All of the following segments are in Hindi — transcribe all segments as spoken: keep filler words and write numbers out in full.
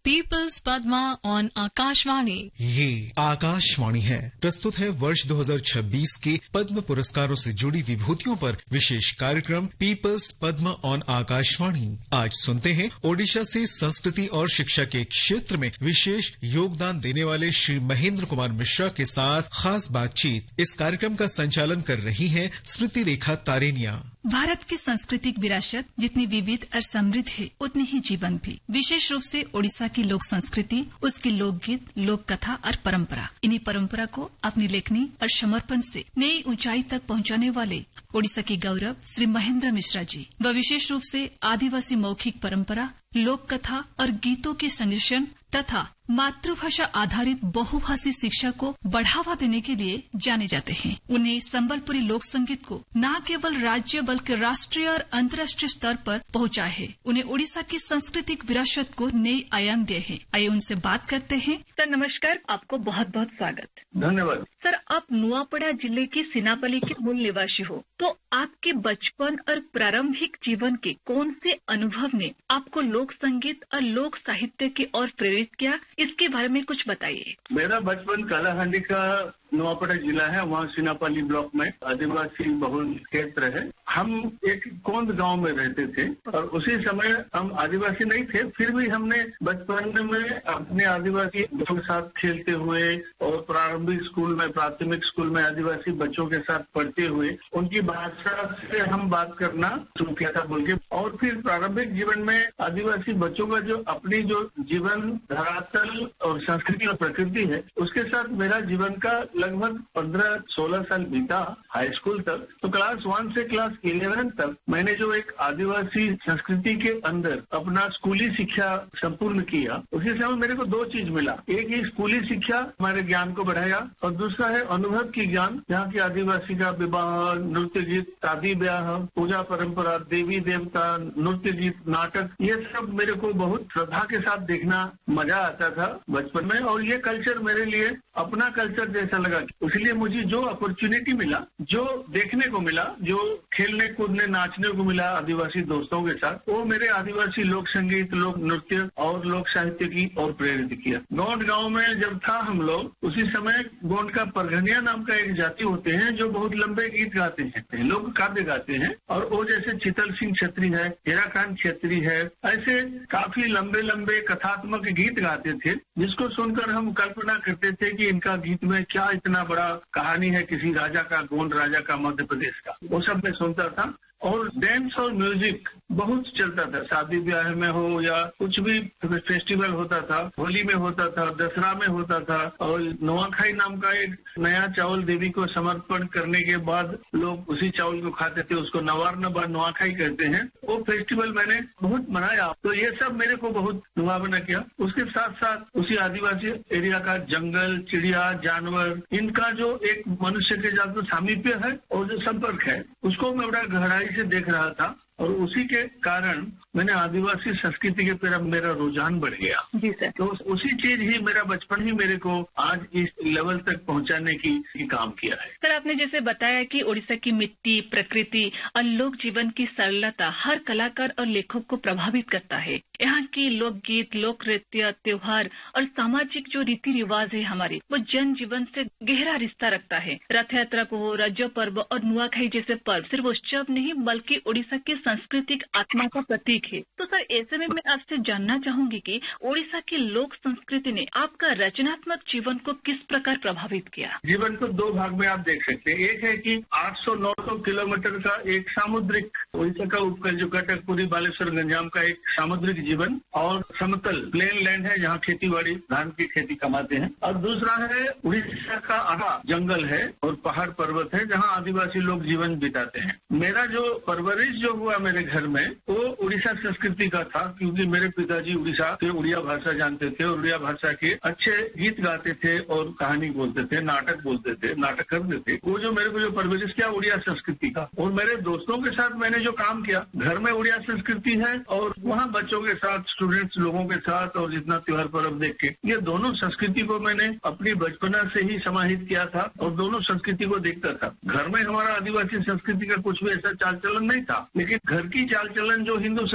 Peoples Padma on Akashvani. ये आकाशवाणी है। प्रस्तुत है वर्ष दो हज़ार छब्बीस के पद्म पुरस्कारों से जुड़ी विभूतियों पर विशेष कार्यक्रम पीपल्स पद्मा ऑन आकाशवाणी। आज सुनते हैं ओडिशा से संस्कृति और शिक्षा के क्षेत्र में विशेष योगदान देने वाले श्री महेंद्र कुमार मिश्रा के साथ खास बातचीत। इस कार्यक्रम का संचालन कर रही हैं स्मृति रेखा तारेनिया। भारत की सांस्कृतिक विरासत जितनी विविध और समृद्ध है, उतनी ही जीवन भी। विशेष रूप से ओडिशा की लोक संस्कृति, उसकी लोकगीत, लोक कथा और परंपरा। इन्हीं परंपरा को अपनी लेखनी और समर्पण से नई ऊंचाई तक पहुंचाने वाले ओडिशा के गौरव श्री महेंद्र मिश्रा जी व विशेष रूप से आदिवासी मौखिक परंपरा, लोक कथा और गीतों के संरक्षण तथा मातृभाषा आधारित बहुभाषी शिक्षा को बढ़ावा देने के लिए जाने जाते हैं। उन्हें संबलपुरी लोक संगीत को न केवल राज्य बल्कि राष्ट्रीय और अंतर्राष्ट्रीय स्तर पर पहुंचा है। उन्हें ओडिशा की सांस्कृतिक विरासत को नई आयाम दिए हैं। आइए उनसे बात करते हैं। सर नमस्कार, आपको बहुत बहुत स्वागत। धन्यवाद। सर, आप नुआपड़ा जिले के सिनापली के मूल निवासी हो, तो आपके बचपन और प्रारंभिक जीवन के कौन से अनुभव ने आपको लोक संगीत और लोक साहित्य की ओर प्रेरित किया, इसके बारे में कुछ बताइए। मेरा बचपन कालाहांडी का नुआपड़ा जिला है, वहाँ सिनापली ब्लॉक में आदिवासी बहुल क्षेत्र है। हम एक कोंद गांव में रहते थे और उसी समय हम आदिवासी नहीं थे, फिर भी हमने बचपन में अपने आदिवासी बच्चों के साथ खेलते हुए और प्रारंभिक स्कूल में, प्राथमिक स्कूल में आदिवासी बच्चों के साथ पढ़ते हुए उनकी भाषा से हम बात करना शुरू किया था बोल के। और फिर प्रारंभिक जीवन में आदिवासी बच्चों का जो अपनी जो जीवन धरातल और संस्कृति और प्रकृति है, उसके साथ मेरा जीवन का लगभग पंद्रह सोलह साल बीता हाई स्कूल तक। तो क्लास वन से क्लास इलेवन तक मैंने जो एक आदिवासी संस्कृति के अंदर अपना स्कूली शिक्षा संपूर्ण किया, उसी समय मेरे को दो चीज मिला। एक ही स्कूली शिक्षा हमारे ज्ञान को बढ़ाया और दूसरा है अनुभव की ज्ञान। यहाँ की आदिवासी का विवाह, नृत्य गीत, शादी ब्याह, पूजा परंपरा, देवी देवता, नृत्य गीत, नाटक, ये सब मेरे को बहुत श्रद्धा के साथ देखना मजा आता था बचपन में। और ये कल्चर मेरे लिए अपना कल्चर जैसा लगा। इसलिए मुझे जो अपॉर्चुनिटी मिला, जो देखने को मिला, जो खेलने कूदने नाचने को मिला आदिवासी दोस्तों के साथ, वो मेरे आदिवासी लोक संगीत, लोक नृत्य और लोक साहित्य की ओर प्रेरित किया। गोंड गांव में जब था हम लोग, उसी समय गोंड का परघनिया नाम का एक जाति होते हैं जो बहुत लंबे गीत गाते हैं, लोग काव्य गाते हैं। और वो जैसे चितल सिंह छेत्री है, हीराकांत छेत्री है, ऐसे काफी लंबे लंबे कथात्मक गीत गाते थे, जिसको सुनकर हम कल्पना करते थे कि इनका गीत में क्या इतना बड़ा कहानी है किसी राजा का, गोंड राजा का, मध्य प्रदेश का। वो सब मैं सुनता था। और डांस और म्यूजिक बहुत चलता था, शादी ब्याह में हो या कुछ भी फेस्टिवल होता था, होली में होता था, दसरा में होता था। और नुआखाई नाम का एक नया चावल देवी को समर्पण करने के बाद लोग उसी चावल को खाते थे, उसको नवार नवा नुआखाई कहते हैं। वो फेस्टिवल मैंने बहुत मनाया। तो ये सब मेरे को बहुत लुभावना किया। उसके साथ साथ उसी आदिवासी एरिया का जंगल, चिड़िया, जानवर, इनका जो एक मनुष्य के साथ सामीप्य है और जो संपर्क है, उसको मैं बड़ा गहराई से देख रहा था। और उसी के कारण मैंने आदिवासी संस्कृति के तरफ मेरा रुझान बढ़ गया। जी सर। तो उसी चीज ही, मेरा बचपन ही मेरे को आज इस लेवल तक पहुंचाने की, की काम किया है। सर, आपने जैसे बताया कि ओडिशा की मिट्टी, प्रकृति और लोक जीवन की सरलता हर कलाकार और लेखक को प्रभावित करता है। यहाँ की लोकगीत, लोक नृत्य, त्योहार और सामाजिक जो रीति रिवाज है हमारे, वो जन जीवन से गहरा रिश्ता रखता है। रथ यात्रा को, राज्य पर्व और नुआखाई जैसे पर्व सिर्फ उत्सव नहीं बल्कि ओडिशा की सांस्कृतिक आत्मा का प्रतीक है। तो सर, ऐसे में मैं आपसे जानना चाहूंगी कि ओडिशा की लोक संस्कृति ने आपका रचनात्मक जीवन को किस प्रकार प्रभावित किया। जीवन को दो भाग में आप देख सकते हैं। एक है कि आठ सौ नौ सौ किलोमीटर का एक सामुद्रिक, ओडिशा का उपकूल जो कटक, पुरी, बालेश्वर, गंजाम का एक सामुद्रिक जीवन, और समतल प्लेन लैंड है जहाँ खेती बाड़ी, धान की खेती कमाते हैं। और दूसरा है उड़ीसा का आधा जंगल है और पहाड़ पर्वत है जहाँ आदिवासी लोग जीवन बिताते हैं। मेरा जो परवरिश जो हुआ मेरे घर में, वो उड़ीसा संस्कृति का था, क्योंकि मेरे पिताजी उड़ीसा के उड़िया भाषा जानते थे और उड़िया भाषा के अच्छे गीत गाते थे और कहानी बोलते थे, नाटक बोलते थे, नाटक करते थे। वो जो मेरे को जो परवरिश किया उड़िया संस्कृति का। और मेरे दोस्तों के साथ मैंने जो काम किया, घर में उड़िया संस्कृति है और वहाँ बच्चों के साथ, स्टूडेंट्स लोगों के साथ, और जितना त्योहार पर्व देख के, ये दोनों संस्कृति को मैंने अपनी बचपना से ही समाहित किया था और दोनों संस्कृति को देखता था। घर में हमारा आदिवासी संस्कृति का कुछ भी ऐसा चाल चलन नहीं था, लेकिन घर की चाल चलन जो हिंदू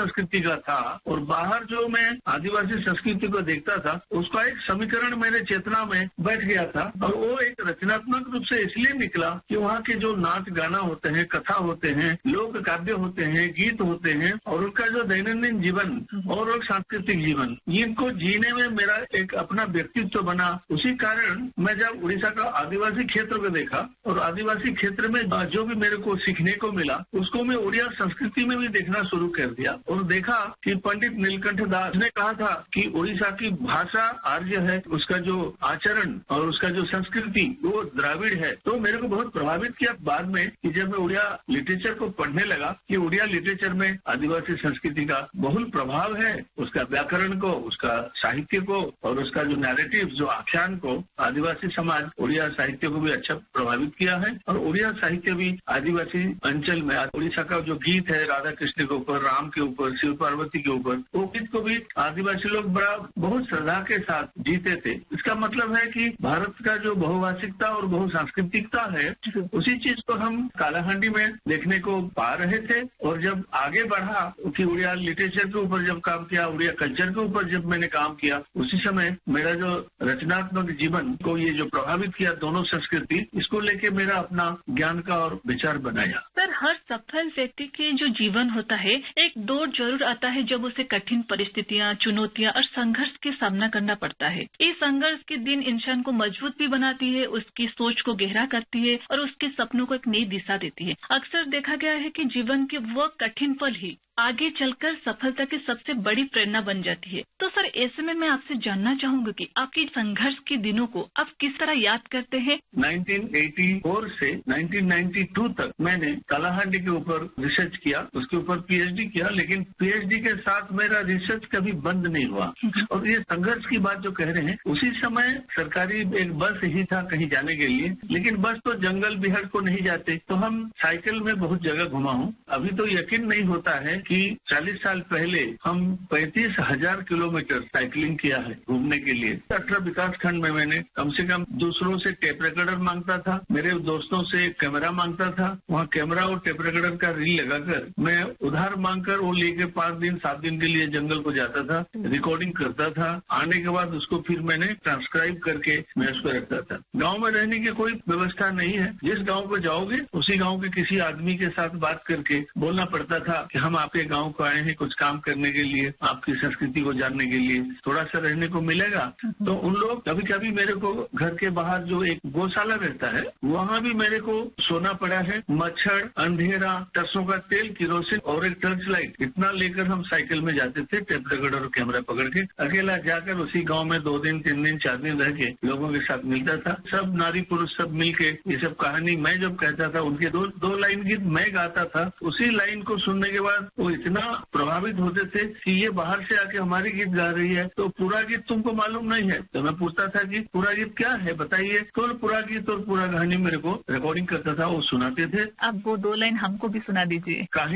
संस्कृति का था और बाहर जो मैं आदिवासी संस्कृति को देखता था उसका एक समीकरण मेरे चेतना में बैठ गया था और वो एक रचनात्मक रूप से इसलिए निकला कि वहाँ के जो नाच गाना होते हैं, कथा होते हैं, लोक काव्य होते हैं, गीत होते हैं और उनका जो दैनंदिन जीवन और एक सांस्कृतिक जीवन, इनको जीने में मेरा एक अपना व्यक्तित्व बना। उसी कारण मैं जब उड़ीसा का आदिवासी क्षेत्र को देखा और आदिवासी क्षेत्र में जो भी मेरे को सीखने को मिला उसको मैं उड़िया संस्कृति में भी देखना शुरू कर दिया और देखा कि पंडित नीलकंठ दास ने कहा था कि उड़ीसा की भाषा आर्य है, उसका जो आचरण और उसका जो संस्कृति वो द्राविड़ है। तो मेरे को बहुत प्रभावित किया बाद में कि जब मैं उड़िया लिटरेचर को पढ़ने लगा कि उड़िया लिटरेचर में आदिवासी संस्कृति का बहुल प्रभाव है, उसका व्याकरण को, उसका साहित्य को और उसका जो नैरेटिव, जो आख्यान को आदिवासी समाज उड़िया साहित्य को भी अच्छा प्रभावित किया है और उड़िया साहित्य भी आदिवासी अंचल में उड़ीसा का जो गीत है राधा कृष्ण के ऊपर, राम के ऊपर, शिव पार्वती के ऊपर, वो गीत को भी आदिवासी लोग बड़ा बहुत श्रद्धा के साथ जीते थे। इसका मतलब है कि भारत का जो बहुभाषिकता और बहुसांस्कृतिकता है उसी चीज को हम कालाहांडी में देखने को पा रहे थे और जब आगे बढ़ा कि उड़िया लिटरेचर के ऊपर जब काम किया, उड़िया कल्चर के ऊपर जब मैंने काम किया, उसी समय मेरा जो रचनात्मक जीवन को ये जो प्रभावित किया दोनों संस्कृति, इसको लेके मेरा अपना ज्ञान का और विचार बनाया। सर, हर सफल व्यक्ति के जो जीवन होता है एक दौर जरूर आता है जब उसे कठिन परिस्थितियां, चुनौतियां और संघर्ष के सामना करना पड़ता है। इस संघर्ष के दिन इंसान को मजबूत भी बनाती है, उसकी सोच को गहरा करती है और उसके सपनों को एक नई दिशा देती है। अक्सर देखा गया है कि जीवन के वो कठिन पल ही आगे चलकर सफलता की सबसे बड़ी प्रेरणा बन जाती है। तो सर, ऐसे में मैं आपसे जानना चाहूंगी कि आपकी संघर्ष के दिनों को आप किस तरह याद करते हैं? उन्नीस सौ चौरासी से उन्नीस सौ बानवे तक मैंने कालाहांडी के ऊपर रिसर्च किया, उसके ऊपर पीएचडी किया, लेकिन पीएचडी के साथ मेरा रिसर्च कभी बंद नहीं हुआ। और ये संघर्ष की बात जो कह रहे हैं, उसी समय सरकारी एक बस ही था कहीं जाने के लिए, लेकिन बस तो जंगल बिहार को नहीं जाते, तो हम साइकिल में बहुत जगह घुमा हूँ। अभी तो यकीन नहीं होता है कि चालीस साल पहले हम पैंतीस हजार किलोमीटर साइकिलिंग किया है घूमने के लिए। अठारह विकास खंड में मैंने कम से कम दूसरों से टेप रिकॉर्डर मांगता था, मेरे दोस्तों से कैमरा मांगता था, वहाँ कैमरा और टेप रिकॉर्डर का रील लगाकर मैं उधार मांगकर वो लेके पांच दिन सात दिन के लिए जंगल को जाता था, रिकॉर्डिंग करता था। आने के बाद उसको फिर मैंने ट्रांसक्राइब करके मैं उसको रखता था। गाँव में रहने की कोई व्यवस्था नहीं है, जिस गाँव को जाओगे उसी गाँव के किसी आदमी के साथ बात करके बोलना पड़ता था कि हम आपके गाँव को आए हैं कुछ काम करने के लिए, आपकी संस्कृति को जानने के लिए, थोड़ा सा रहने को मिलेगा। तो उन लोग कभी कभी मेरे को घर के बाहर जो एक गौशाला रहता है वहाँ भी मेरे को सोना पड़ा है। मच्छर, अंधेरा, सरसों का तेल, किरोसिन और एक टर्च लाइट, इतना लेकर हम साइकिल में जाते थे, टेप रिकॉर्डर और कैमरा पकड़ के। अकेला जाकर उसी गाँव में दो दिन तीन दिन चार दिन रह के लोगों के साथ मिलता था। सब नारी पुरुष सब मिल के ये सब कहानी मैं जब कहता था, उनके दो दो लाइन गीत मैं गाता था, उसी लाइन को सुनने के बाद वो इतना प्रभावित होते थे कि ये बाहर से आके हमारी गीत गा रही है, तो पूरा गीत तुमको मालूम नहीं है। तो मैं पूछता था कि पूरा गीत क्या है बताइए, तो पूरा गीत और पूरा कहानी मेरे को रिकॉर्डिंग करता था, वो सुनाते थे। अब वो दो लाइन हमको भी सुना दीजिए।